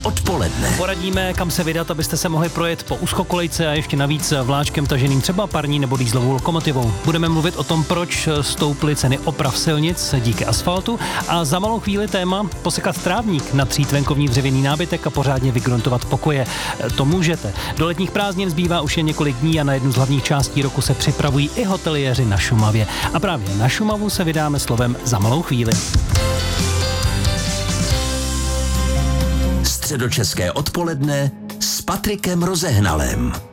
Odpoledne. Poradíme, kam se vydat, abyste se mohli projet po úzkokolejce a ještě navíc vláčkem taženým třeba parní nebo dýzlovou lokomotivou. Budeme mluvit o tom, proč stouply ceny oprav silnic díky asfaltu a za malou chvíli téma posekat trávník, natřít venkovní dřevěný nábytek a pořádně vygruntovat pokoje. To můžete. Do letních prázdnin zbývá už jen několik dní a na jednu z hlavních částí roku se připravují i hoteliéři na Šumavě. A právě na Šumavu se vydáme slovem za malou chvíli. Středočeské odpoledne s Patrikem Rozehnalem.